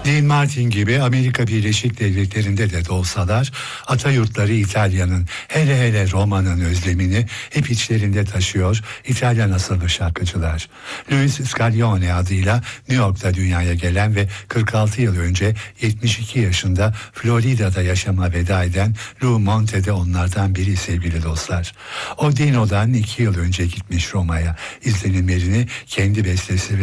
Dean Martin gibi Amerika Birleşik Devletleri'nde de doğsalar, ata yurtları İtalya'nın, hele hele Roma'nın özlemini hep içlerinde taşıyor İtalyan asıllı şarkıcılar. Louis Scaglione adıyla New York'ta dünyaya gelen ve 46 yıl önce 72 yaşında Florida'da yaşama veda eden Lou Monte de onlardan biri sevgili dostlar. O Dino'dan 2 yıl önce gitmiş Roma'ya, izlenimlerini kendi bestesi ve